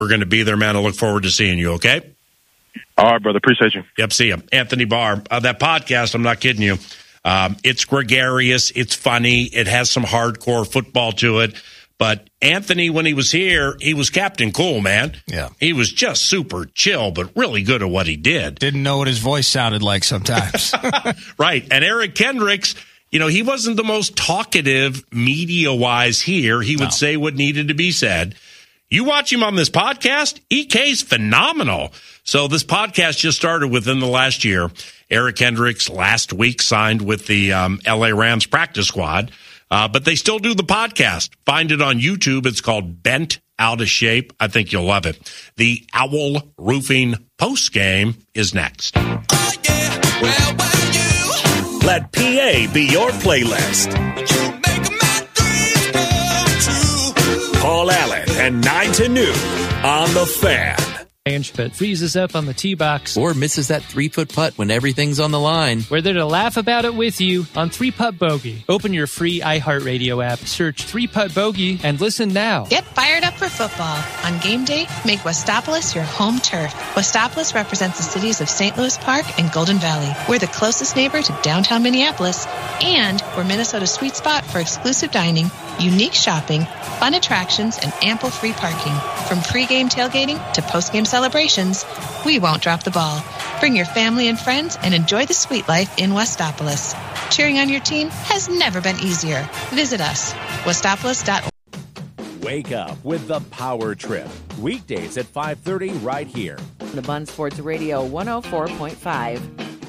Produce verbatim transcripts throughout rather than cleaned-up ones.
We're going to be there, man. I look forward to seeing you, okay? All right, brother. Appreciate you. Yep, see you. Anthony Barr. Uh, that podcast, I'm not kidding you. Um, it's gregarious. It's funny. It has some hardcore football to it. But Anthony, when he was here, he was Captain Cool, man. Yeah. He was just super chill, but really good at what he did. Didn't know what his voice sounded like sometimes. Right. And Eric Kendricks, you know, he wasn't the most talkative media-wise here. He would No. say what needed to be said. You watch him on this podcast, E K's phenomenal. So this podcast just started within the last year. Eric Kendricks last week signed with the um, L A Rams practice squad, uh, but they still do the podcast. Find it on YouTube. It's called Bent Out of Shape. I think you'll love it. The Owl Roofing postgame is next. Oh, yeah. Well, well, you, Let P A be your playlist. you make my dreams come true. Paul Allen and nine to noon on The Fan. Inch, but freezes up on the tee box. Or misses that three-foot putt when everything's on the line. We're there to laugh about it with you on Three Putt Bogey. Open your free iHeartRadio app, search Three Putt Bogey, and listen now. Get fired up for football. On game day, make Westopolis your home turf. Westopolis represents the cities of Saint Louis Park and Golden Valley. We're the closest neighbor to downtown Minneapolis, and we're Minnesota's sweet spot for exclusive dining, unique shopping, fun attractions, and ample free parking. From pregame tailgating to postgame celebrations, we won't drop the ball. Bring your family and friends and enjoy the sweet life in Westopolis. Cheering on your team has never been easier. Visit us, westopolis dot org. Wake up with the Power Trip. Weekdays at five thirty right here. The Bun Sports Radio one oh four point five.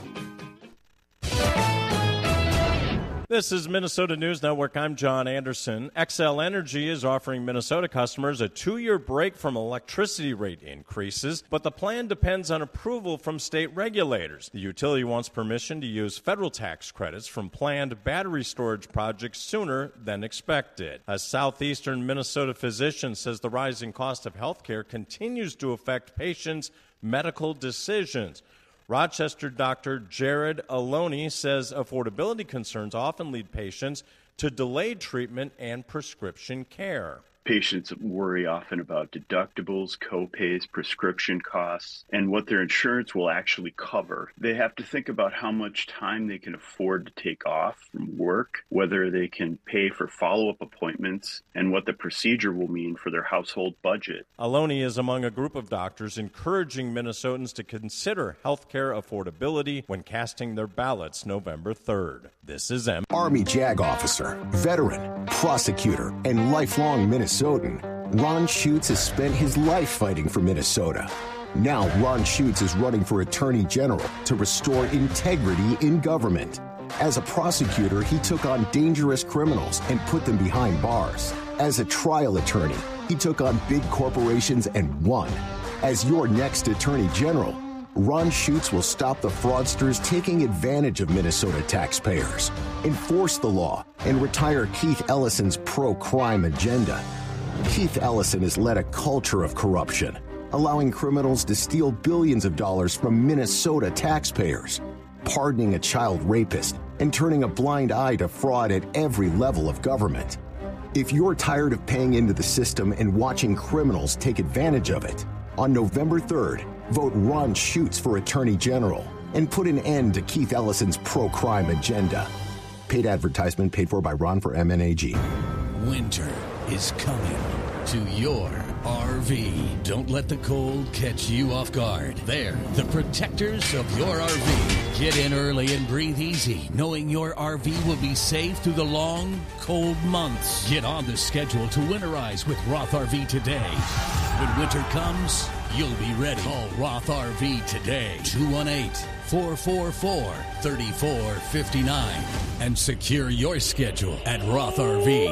This is Minnesota News Network. I'm John Anderson. Xcel Energy is offering Minnesota customers a two-year break from electricity rate increases, but the plan depends on approval from state regulators. The utility wants permission to use federal tax credits from planned battery storage projects sooner than expected. A southeastern Minnesota physician says the rising cost of health care continues to affect patients' medical decisions. Rochester doctor Jared Aloni says affordability concerns often lead patients to delayed treatment and prescription care. Patients worry often about deductibles, co-pays, prescription costs, and what their insurance will actually cover. They have to think about how much time they can afford to take off from work, whether they can pay for follow-up appointments, and what the procedure will mean for their household budget. Aloni is among a group of doctors encouraging Minnesotans to consider health care affordability when casting their ballots November third. This is M. Army JAG officer, veteran, prosecutor, and lifelong Minnesotan, Ron Schutz has spent his life fighting for Minnesota. Now Ron Schutz is running for Attorney General to restore integrity in government. As a prosecutor, he took on dangerous criminals and put them behind bars. As a trial attorney, he took on big corporations and won. As your next Attorney General, Ron Schutz will stop the fraudsters taking advantage of Minnesota taxpayers, enforce the law, and retire Keith Ellison's pro-crime agenda. Keith Ellison has led a culture of corruption, allowing criminals to steal billions of dollars from Minnesota taxpayers, pardoning a child rapist, and turning a blind eye to fraud at every level of government. If you're tired of paying into the system and watching criminals take advantage of it, on November third, vote Ron Schutz for Attorney General and put an end to Keith Ellison's pro-crime agenda. Paid advertisement paid for by Ron for M N A G. Winter is coming to your R V. Don't let the cold catch you off guard. They're the protectors of your R V. Get in early and breathe easy, knowing your R V will be safe through the long, cold months. Get on the schedule to winterize with Roth R V today. When winter comes, you'll be ready. Call Roth R V today, two one eight, four four four, three four five nine, and secure your schedule at Roth R V.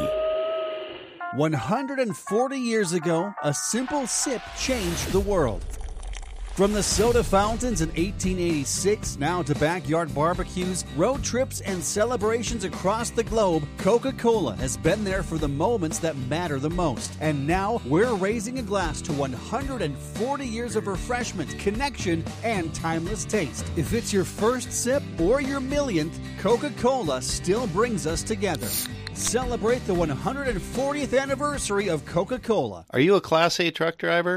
one hundred forty years ago, a simple sip changed the world. From the soda fountains in eighteen eighty-six, now to backyard barbecues, road trips, and celebrations across the globe, Coca-Cola has been there for the moments that matter the most. And now we're raising a glass to one hundred forty years of refreshment, connection, and timeless taste. If it's your first sip or your millionth, Coca-Cola still brings us together. Celebrate the one hundred fortieth anniversary of Coca-Cola. Are you a Class A truck driver?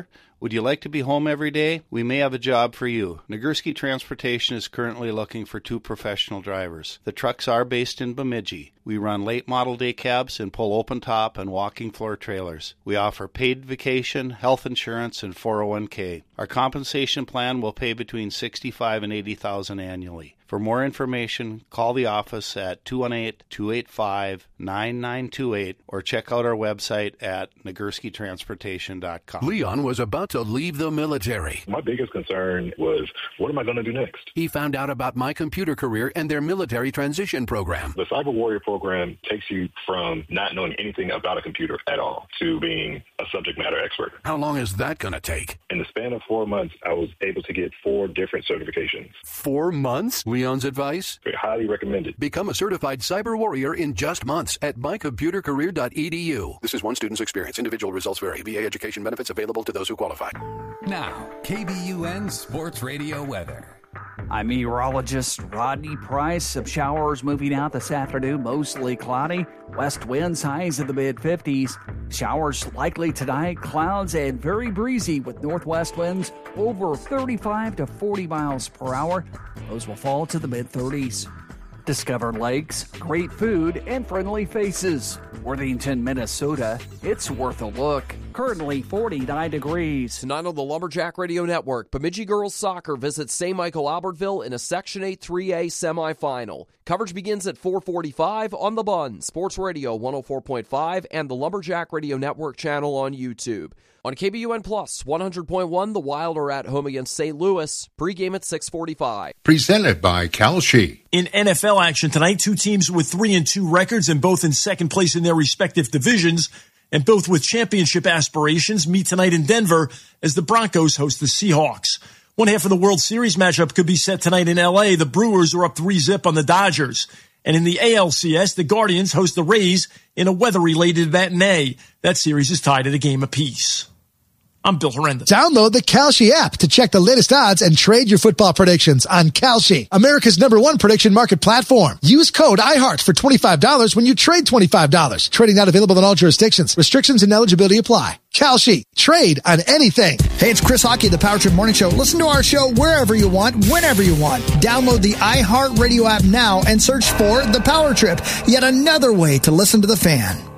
Would you like to be home every day? We may have a job for you. Nagurski Transportation is currently looking for two professional drivers. The trucks are based in Bemidji. We run late model day cabs and pull open top and walking floor trailers. We offer paid vacation, health insurance, and four oh one k. Our compensation plan will pay between sixty-five thousand dollars and eighty thousand dollars annually. For more information, call the office at two one eight, two eight five, nine nine two eight or check out our website at nagurski transportation dot com. Leon was about to leave the military. My biggest concern was, what am I going to do next? He found out about My Computer Career and their military transition program. The Cyber Warrior program takes you from not knowing anything about a computer at all to being a subject matter expert. How long is that going to take? In the span of four months, I was able to get four different certifications. Four months? Leon's advice? Very highly recommended. Become a certified cyber warrior in just months at my computer career dot e d u. This is one student's experience. Individual results vary. V A education benefits available to those who qualify. Now, K B U N Sports Radio weather. I'm meteorologist Rodney Price. Some showers moving out this afternoon, mostly cloudy. West winds highs in the mid fifties. Showers likely tonight, clouds and very breezy with northwest winds over thirty-five to forty miles per hour. Those will fall to the mid thirties. Discover lakes, great food, and friendly faces. Worthington, Minnesota, it's worth a look. Currently forty-nine degrees. Tonight on the Lumberjack Radio Network, Bemidji Girls Soccer visits Saint Michael Albertville in a Section eight three A semifinal. Coverage begins at four forty-five on The Bun, Sports Radio one oh four point five, and the Lumberjack Radio Network channel on YouTube. On K B U N Plus one hundred point one, the Wild are at home against Saint Louis. Pregame at six forty-five. Presented by Kalshi. In N F L action tonight, two teams with three and two records and both in second place in their respective divisions and both with championship aspirations meet tonight in Denver as the Broncos host the Seahawks. One half of the World Series matchup could be set tonight in L A. The Brewers are up three zip on the Dodgers. And in the A L C S, the Guardians host the Rays in a weather-related matinee. That series is tied at a game apiece. I'm Bill Horrendous. Download the Kalshi app to check the latest odds and trade your football predictions on Kalshi, America's number one prediction market platform. Use code iHeart for twenty-five dollars when you trade twenty-five dollars. Trading not available in all jurisdictions. Restrictions and eligibility apply. Kalshi. Trade on anything. Hey, it's Chris Hockey, the Power Trip Morning Show. Listen to our show wherever you want, whenever you want. Download the iHeart Radio app now and search for The Power Trip. Yet another way to listen to the Fan.